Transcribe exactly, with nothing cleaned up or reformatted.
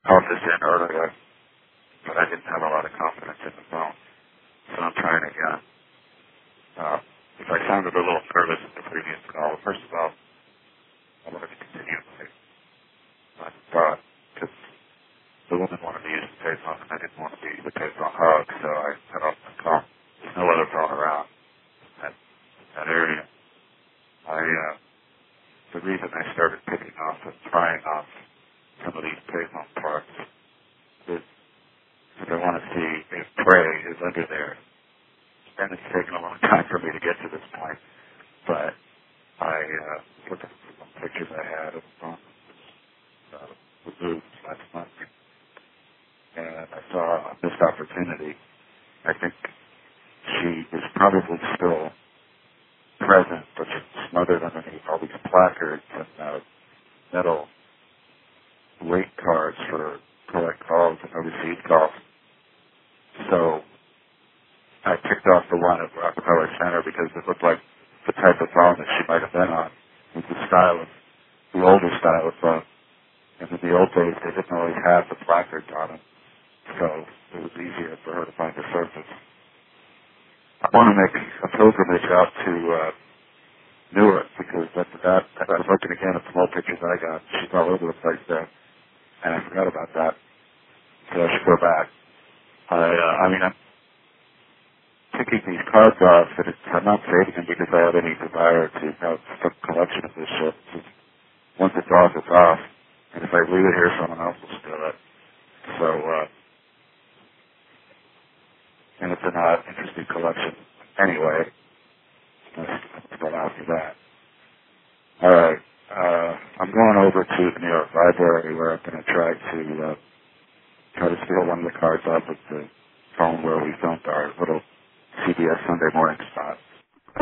called this in earlier, but I didn't have a lot of confidence in the phone, so I'm trying again. Uh, if I sounded a little nervous in the previous call, first of all, I wanted to continue my, my thought, because the woman wanted to use the payphone, and I didn't want to use the payphone hug, so I cut off my call. There's no other phone around that, that area. I, uh, the reason I started picking off and trying off some of these payphone parts is because I want to see if prey is under there. And it's taken a long time for me to get to this point, but I uh, looked at some pictures I had of the phone uh, removed last month, and I saw a missed opportunity. I think she is probably still present, but she's smothered underneath all these placards and uh, metal rate cards for collect calls and overseas calls. So I picked off the one at Rockefeller Center because it looked like the type of phone that she might have been on. It was the style of, the older style of phone. And in the old days, they didn't always have the placards on them. So it was easier for her to find the surface. I want to make a pilgrimage out to uh, Newark because after that, I was looking again at some old pictures I got. She's all over the place there. And I forgot about that. So I should go back. I, uh, I mean, I'm picking these cards off, and it's, I'm not saving them because I have any desire to have some collection of this shit. Just, once it's off, it's off. And if I leave it here, someone else will steal it. So, uh, and it's a not interesting collection anyway. Let's go after that. All right. Uh, I'm going over to the New York Library where I'm going to try to uh, try to steal one of the cards off of the phone where we filmed our little C B S Sunday mornings.